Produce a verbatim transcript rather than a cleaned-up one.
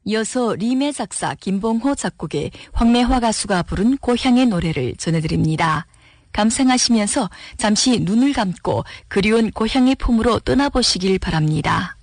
이어서 리메 작사 김봉호 작곡의 황매화 가수가 부른 고향의 노래를 전해드립니다. 감상하시면서 잠시 눈을 감고 그리운 고향의 품으로 떠나보시길 바랍니다.